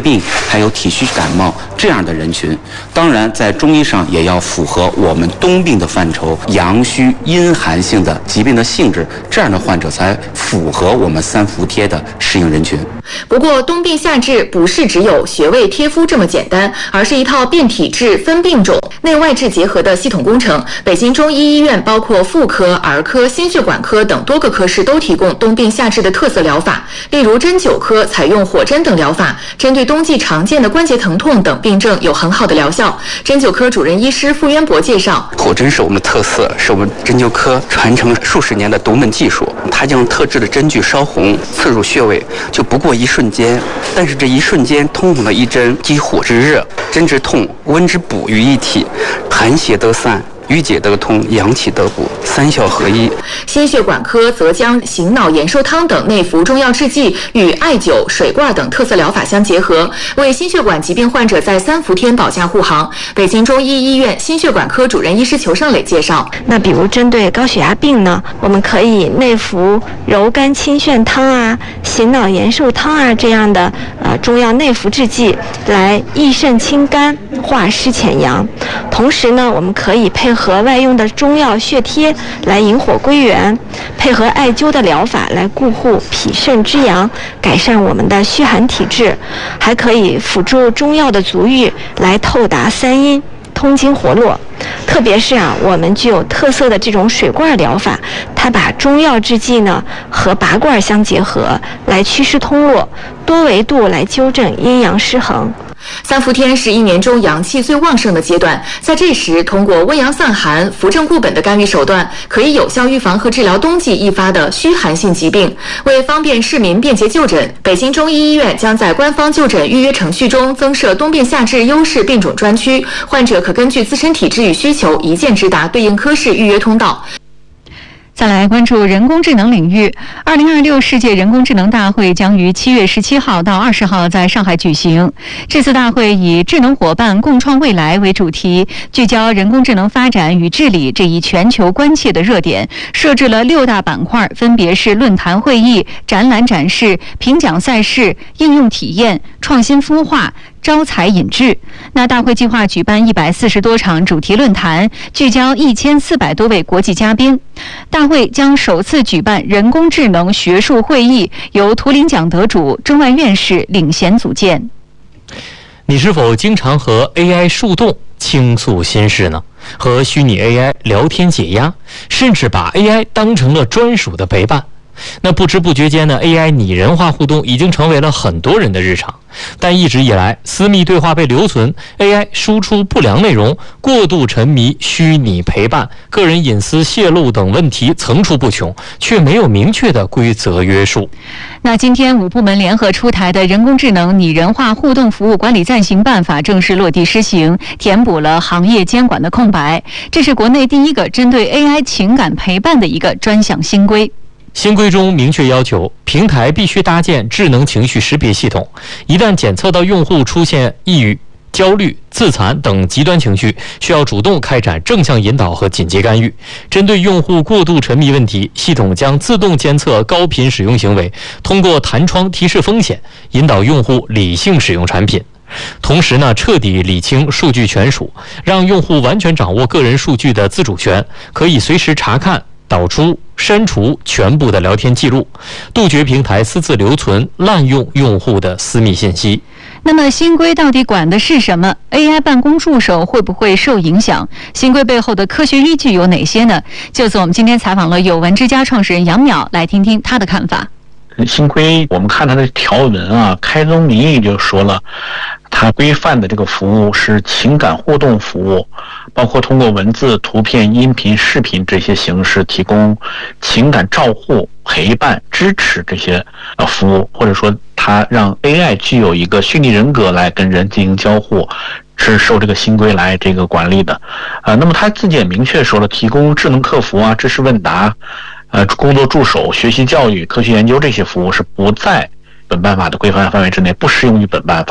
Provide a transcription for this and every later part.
病还有体虚感冒这样的人群。当然，在中医上也要符合我们冬病的范畴，阳虚阴寒性的疾病的性质，这样的患者才符合我们三伏贴的适应人群。 不过，冬病夏治不是只有穴位贴敷这么简单，而是一套辨体质、分病种、内外治结合的系统工程。北京中医医院包括妇科、儿科、心血管科等多个科室都提供冬病夏治的特色疗法。例如针灸科采用火针等疗法，针对冬季常见的关节疼痛等病症有很好的疗效。针灸科主任医师傅渊博介绍， 火针是我们的特色，是我们针灸科传承数十年的独门技术。它将特制的针具烧红，刺入穴位，就不过一瞬间，但是这一瞬间通红的一针，积火之热，针之痛，温之补于一体，寒邪得散，瘀结得通，阳气得补，三效合一。 心血管科则将醒脑延寿汤等内服中药制剂与艾灸、水罐等特色疗法相结合，为心血管疾病患者在三伏天保驾护航。北京中医医院心血管科主任医师裘胜磊介绍， 那比如针对高血压病呢，我们可以内服柔肝清炫汤啊、醒脑延寿汤啊这样的中药内服制剂来益肾清肝、化湿潜阳。同时呢，我们可以配合外用的中药血贴来引火归元，配合艾灸的疗法来固护脾肾之阳，改善我们的虚寒体质，还可以辅助中药的足浴来透达三阴，通经活络。特别是我们具有特色的这种水罐疗法，它把中药制剂呢和拔罐相结合，来祛湿通络，多维度来纠正阴阳失衡。 三伏天是一年中阳气最旺盛的阶段，在这时通过温阳散寒、扶正固本的干预手段，可以有效预防和治疗冬季易发的虚寒性疾病。为方便市民便捷就诊，北京中医医院将在官方就诊预约程序中增设冬病夏治优势病种专区，患者可根据自身体质与需求一键直达对应科室预约通道。 再来关注人工智能领域。2026世界人工智能大会将于7月17号到20号在上海举行。这次大会以智能伙伴共创未来为主题，聚焦人工智能发展与治理这一全球关切的热点，设置了6大板块，分别是论坛会议、展览展示、评奖赛事、应用体验、创新孵化、招才引智。那大会计划举办140多场主题论坛，聚焦1400多位国际嘉宾。大会将首次举办人工智能学术会议，由图灵奖得主、中外院士领衔组建。 你是否经常和 AI 树洞倾诉心事呢？和虚拟 AI 聊天解压，甚至把 AI 当成了专属的陪伴？那不知不觉间呢 ，AI 拟人化互动已经成为了很多人的日常。但一直以来，私密对话被留存 ，AI 输出不良内容，过度沉迷虚拟陪伴，个人隐私泄露等问题层出不穷，却没有明确的规则约束。 那今天5部门联合出台的人工智能拟人化互动服务管理暂行办法正式落地施行，填补了行业监管的空白。这是国内第一个针对 AI 情感陪伴的一个专项新规。 新规中明确要求，平台必须搭建智能情绪识别系统，一旦检测到用户出现抑郁、焦虑、自残等极端情绪，需要主动开展正向引导和紧急干预。针对用户过度沉迷问题，系统将自动监测高频使用行为，通过弹窗提示风险，引导用户理性使用产品。同时呢，彻底理清数据权属，让用户完全掌握个人数据的自主权，可以随时查看、导出、删除全部的聊天记录，杜绝平台私自留存、滥用用户的私密信息。 那么新规到底管的是什么？ AI 办公助手会不会受影响？新规背后的科学依据有哪些呢？就此我们今天采访了有闻之家创始人杨淼，来听听他的看法。 新规我们看它的条文开宗明义就说了，它规范的这个服务是情感互动服务，包括通过文字、图片、音频、视频这些形式提供情感照护、陪伴、支持这些服务，或者说它让 AI 具有一个虚拟人格来跟人进行交互，是受这个新规来这个管理的。那么他自己也明确说了，提供智能客服知识问答、工作助手、学习教育、科学研究这些服务是不在本办法的规范范围之内，不适用于本办法。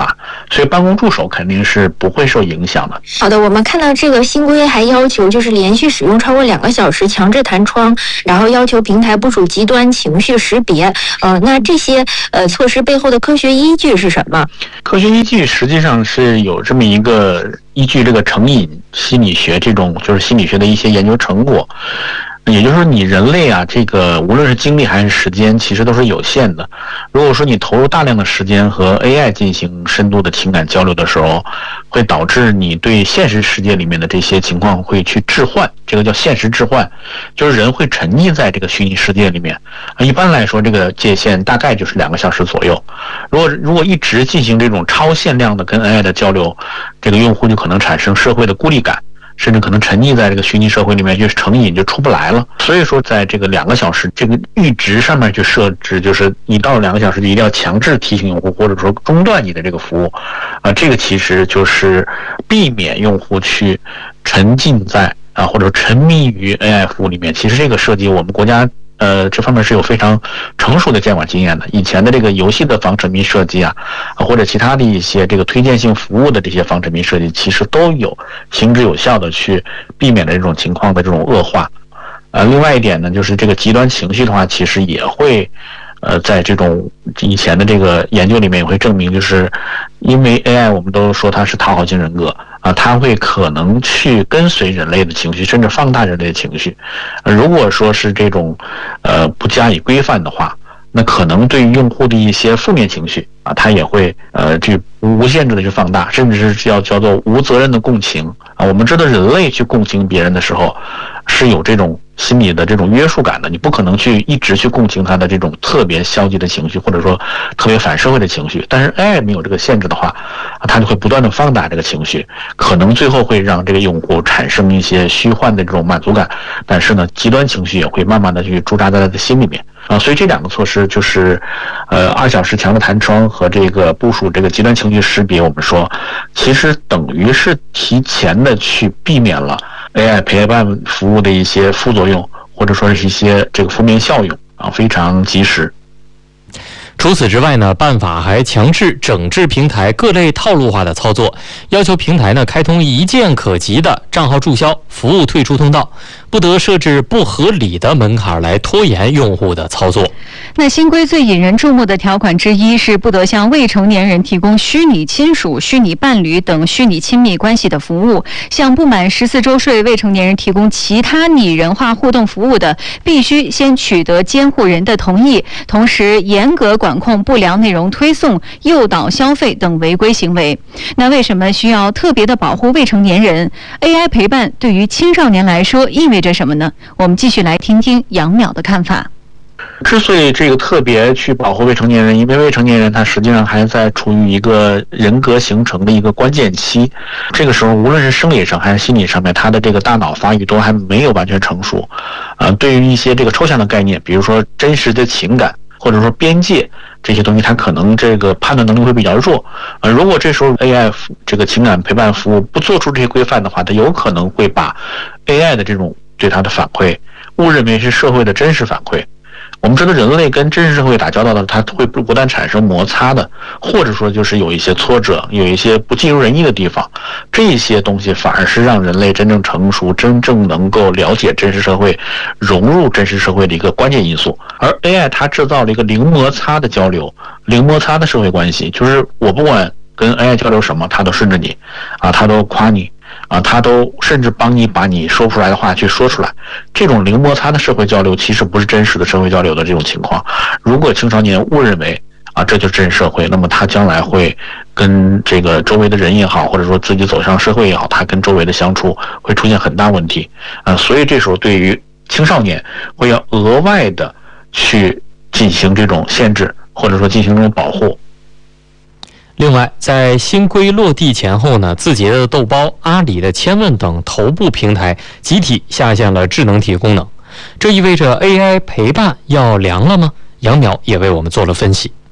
所以办公助手肯定是不会受影响的。 好的，我们看到这个新规还要求就是连续使用超过2个小时强制弹窗，然后要求平台部署极端情绪识别。那这些措施背后的科学依据是什么？ 科学依据实际上是有这么一个依据，这个成瘾心理学这种就是心理学的一些研究成果。也就是说，你人类啊，这个无论是精力还是时间，其实都是有限的。如果说你投入大量的时间和 AI 进行深度的情感交流的时候，会导致你对现实世界里面的这些情况会去置换，这个叫现实置换，就是人会沉溺在这个虚拟世界里面。一般来说，这个界限大概就是2个小时左右。如果一直进行这种超限量的跟 AI 的交流，这个用户就可能产生社会的孤立感。甚至可能沉溺在这个虚拟社会里面，就是成瘾就出不来了。所以说，在这个2个小时这个阈值上面去设置，就是你到了2个小时就一定要强制提醒用户，或者说中断你的这个服务。这个其实就是避免用户去沉浸在或者说沉迷于 AI 服务里面。其实这个设计我们国家这方面是有非常成熟的监管经验的。以前的这个游戏的防沉迷设计或者其他的一些这个推荐性服务的这些防沉迷设计，其实都有行之有效的去避免的这种情况的这种恶化。另外一点呢，就是这个极端情绪的话，其实也会在这种以前的这个研究里面也会证明，就是因为 AI 我们都说它是讨好型人格它会可能去跟随人类的情绪，甚至放大人类的情绪。如果说是这种不加以规范的话，那可能对于用户的一些负面情绪它也会去无限制的去放大，甚至是叫做无责任的共情我们知道人类去共情别人的时候是有这种心理的这种约束感的，你不可能去一直去共情他的这种特别消极的情绪，或者说特别反社会的情绪。但是 AI 没有这个限制的话，它就会不断的放大这个情绪，可能最后会让这个用户产生一些虚幻的这种满足感，但是呢，极端情绪也会慢慢的去驻扎在他的心里面所以这2个措施就是2小时强制弹窗和这个部署这个极端情绪识别，我们说其实等于是提前的去避免了 AI 陪伴服务的一些副作用，或者说是一些这个负面效用非常及时。 除此之外呢，办法还强制整治平台各类套路化的操作，要求平台呢开通一键可及的账号注销、服务退出通道，不得设置不合理的门槛来拖延用户的操作。 那新规最引人注目的条款之一是不得向未成年人提供虚拟亲属、虚拟伴侣等虚拟亲密关系的服务，向不满14周岁未成年人提供其他拟人化互动服务的，必须先取得监护人的同意，同时严格管控不良内容推送、诱导消费等违规行为。那为什么需要特别的保护未成年人？ AI 陪伴对于青少年来说意味着什么呢？我们继续来听听杨淼的看法。 之所以这个特别去保护未成年人，因为未成年人他实际上还在处于一个人格形成的一个关键期，这个时候无论是生理上还是心理上面，他的这个大脑发育都还没有完全成熟对于一些这个抽象的概念，比如说真实的情感或者说边界这些东西，他可能这个判断能力会比较弱如果这时候 AI 这个情感陪伴服务不做出这些规范的话，它有可能会把 AI 的这种对它的反馈误认为是社会的真实反馈。我们知道人类跟真实社会打交道的，它会不断产生摩擦的，或者说就是有一些挫折，有一些不尽如人意的地方，这些东西反而是让人类真正成熟、真正能够了解真实社会、融入真实社会的一个关键因素。而 AI 它制造了一个零摩擦的交流、零摩擦的社会关系，就是我不管跟 AI 交流什么，它都顺着你它都夸你他都甚至帮你把你说不出来的话去说出来。这种零摩擦的社会交流其实不是真实的社会交流的这种情况。如果青少年误认为这就是真实社会，那么他将来会跟这个周围的人也好，或者说自己走向社会也好，他跟周围的相处会出现很大问题所以这时候对于青少年会要额外的去进行这种限制，或者说进行这种保护。 另外，在新规落地前后呢，字节的豆包、阿里的千问等头部平台集体下线了智能体功能，这意味着 AI 陪伴要凉了吗？杨淼也为我们做了分析。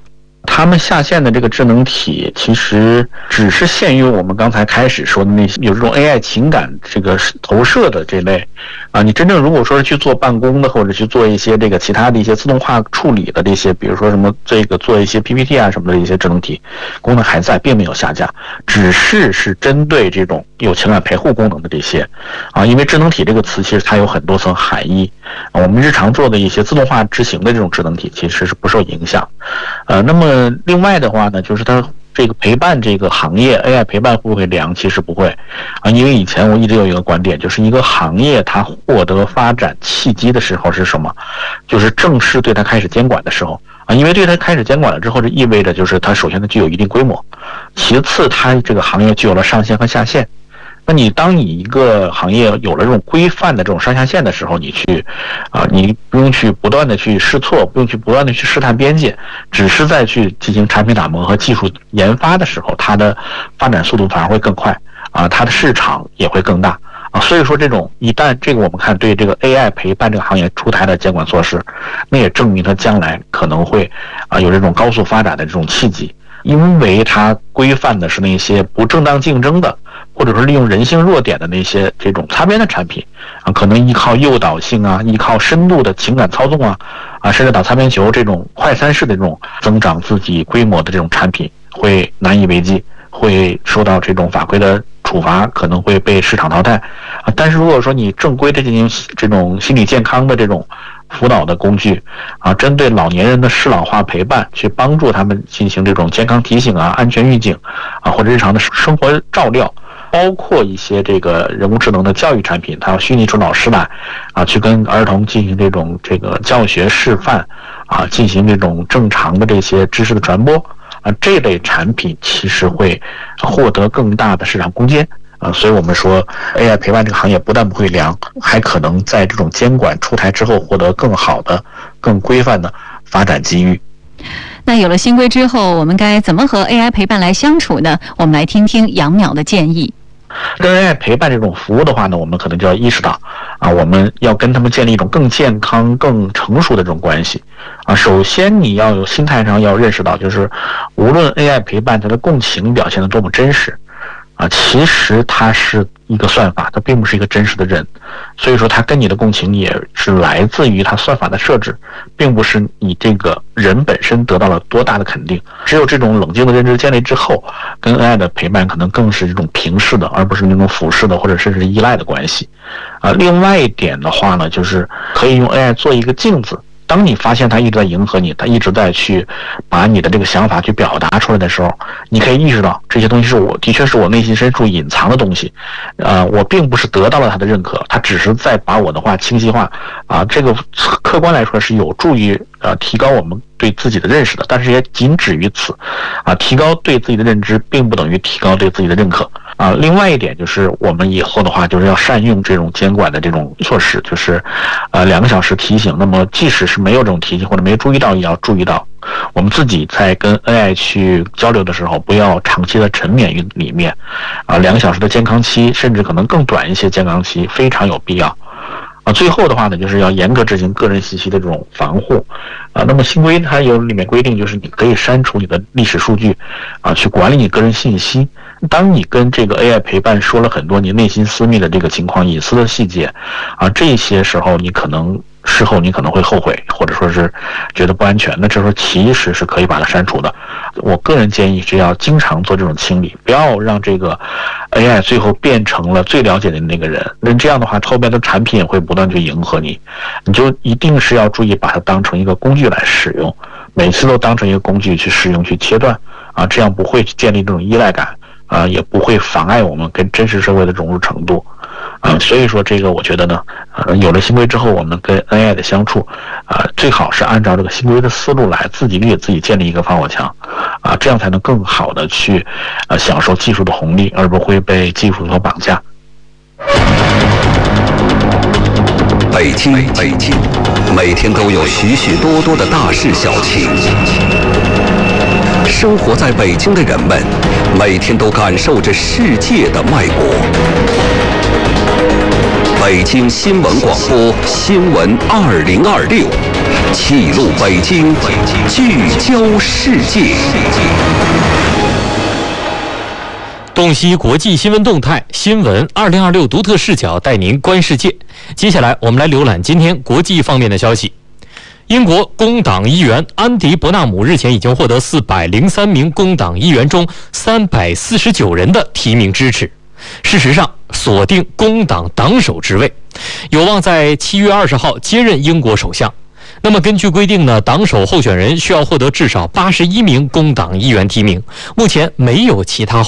他们下线的这个智能体其实只是限于我们刚才开始说的那些有这种 AI 情感这个投射的这类你真正如果说是去做办公的，或者去做一些这个其他的一些自动化处理的这些，比如说什么这个做一些 PPT 什么的一些智能体功能还在，并没有下架，只是针对这种有情感陪护功能的这些因为智能体这个词其实它有很多层含义我们日常做的一些自动化执行的这种智能体其实是不受影响那么另外的话呢，就是它这个陪伴这个行业 AI 陪伴会不会凉？其实不会因为以前我一直有一个观点，就是一个行业它获得发展契机的时候是什么？就是正式对它开始监管的时候因为对它开始监管了之后，这意味着就是它首先它具有一定规模，其次它这个行业具有了上限和下限。那当你一个行业有了这种规范的这种上下限的时候，你不用去不断的去试错，不用去不断的去试探边界，只是在去进行产品打磨和技术研发的时候，它的发展速度反而会更快它的市场也会更大所以说这种一旦这个我们看对这个 AI 陪伴这个行业出台的监管措施，那也证明它将来可能会有这种高速发展的这种契机，因为它规范的是那些不正当竞争的，或者说利用人性弱点的那些这种擦边的产品可能依靠诱导性依靠深度的情感操纵甚至打擦边球这种快餐式的这种增长自己规模的这种产品会难以为继，会受到这种法规的处罚，可能会被市场淘汰但是如果说你正规的进行这种心理健康的这种辅导的工具针对老年人的适老化陪伴，去帮助他们进行这种健康提醒安全预警或者日常的生活照料，包括一些这个人工智能的教育产品，它要虚拟出老师来去跟儿童进行这个教学示范进行这种正常的这些知识的传播这类产品其实会获得更大的市场空间所以我们说 AI 陪伴这个行业不但不会凉，还可能在这种监管出台之后获得更好的更规范的发展机遇。 那有了新规之后，我们该怎么和 AI 陪伴来相处呢？我们来听听杨淼的建议。 跟 AI 陪伴这种服务的话呢，我们可能就要意识到我们要跟他们建立一种更健康更成熟的这种关系首先你要有心态上要认识到，就是无论 AI 陪伴它的共情表现得多么真实其实它是一个算法，它并不是一个真实的人，所以说它跟你的共情也是来自于它算法的设置，并不是你这个人本身得到了多大的肯定。只有这种冷静的认知建立之后，跟 AI 的陪伴可能更是这种平视的，而不是那种俯视的或者甚至依赖的关系另外一点的话呢，就是可以用 AI 做一个镜子，当你发现它一直在迎合你，它一直在去把你的这个想法去表达出来的时候，你可以意识到这些东西的确是我内心深处隐藏的东西我并不是得到了它的认可，它只是在把我的话清晰化这个客观来说是有助于提高我们对自己的认识的，但是也仅止于此提高对自己的认知并不等于提高对自己的认可另外一点就是我们以后的话就是要善用这种监管的这种措施，就是2个小时提醒，那么即使是没有这种提醒或者没注意到，也要注意到我们自己在跟 AI 去交流的时候不要长期的沉湎于里面2个小时的健康期甚至可能更短一些健康期非常有必要最后的话呢，就是要严格执行个人信息的这种防护那么新规它有里面规定，就是你可以删除你的历史数据去管理你个人信息。当你跟这个 AI 陪伴说了很多你内心私密的这个情况、隐私的细节这些时候事后你可能会后悔，或者说是觉得不安全，那这时候其实是可以把它删除的。我个人建议是要经常做这种清理，不要让这个 AI 最后变成了最了解的那个人，那这样的话后边的产品也会不断去迎合你，你就一定是要注意把它当成一个工具来使用，每次都当成一个工具去使用去切断这样不会建立这种依赖感也不会妨碍我们跟真实社会的融入程度所以说这个我觉得呢有了新规之后，我们跟 AI 的相处最好是按照这个新规的思路来，自己给自己建立一个防火墙这样才能更好的去享受技术的红利，而不会被技术所绑架。 北京，每天都有许许多多的大事小情。生活在北京的人们，每天都感受着世界的脉搏。北京新闻广播新闻2026。 记录北京，聚焦世界。 洞悉国际新闻动态，新闻2026独特视角带您观世界。接下来我们来浏览今天国际方面的消息。英国工党议员安迪·伯纳姆日前已经获得403名工党议员中349人的提名支持，事实上锁定工党党首职位，有望在7月20号接任英国首相。那么根据规定呢，党首候选人需要获得至少81名工党议员提名，目前没有其他